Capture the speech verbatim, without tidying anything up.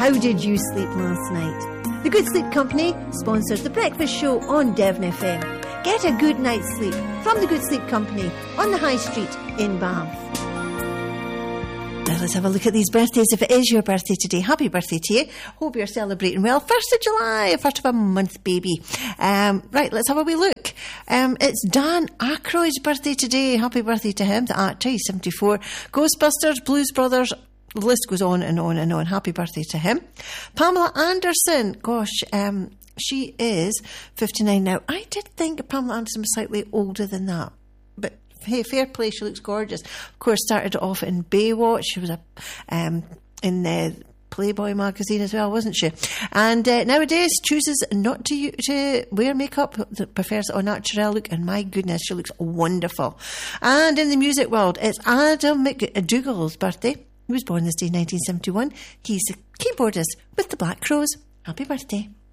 how did you sleep last night? The Good Sleep Company sponsors the breakfast show on Devon F M. Get a good night's sleep from the Good Sleep Company on the High Street in Bath. Now let's have a look at these birthdays. If it is your birthday today, happy birthday to you. Hope you're celebrating well. First of July, first of a month, baby. Um, right, let's have a wee look. Um, it's Dan Aykroyd's birthday today. Happy birthday to him, the actor. He's seventy-four. Ghostbusters, Blues Brothers. The list goes on and on and on. Happy birthday to him. Pamela Anderson. Gosh, um, she is fifty-nine now. I did think Pamela Anderson was slightly older than that. But hey, fair play, she looks gorgeous. Of course, started off in Baywatch. She was a um, in the Playboy magazine as well, wasn't she? And uh, nowadays chooses not to to wear makeup, prefers a natural look, and my goodness, she looks wonderful. And in the music world, it's Adam McDougall's birthday. He was born this day in nineteen seventy-one. He's a keyboardist with the Black Crowes. Happy birthday.